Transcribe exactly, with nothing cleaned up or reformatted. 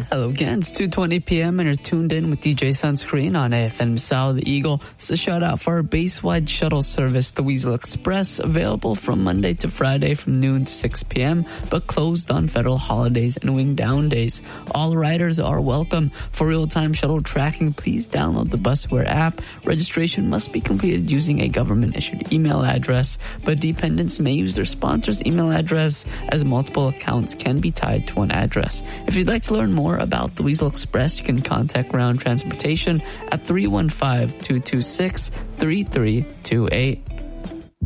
Hello again, it's two twenty p.m. and you're tuned in with D J Sunscreen on A F M Sao The Eagle. It's a shout out for our base-wide shuttle service, the Weasel Express, available from Monday to Friday from noon to six p.m., but closed on federal holidays and wing down days. All riders are welcome. For real-time shuttle tracking, please download the Busware app. Registration must be completed using a government-issued email address, but dependents may use their sponsor's email address, as multiple accounts can be tied to one address. If you'd like to learn more about the Weasel Express, you can contact Ground Transportation at three one five, two two six, three three two eight.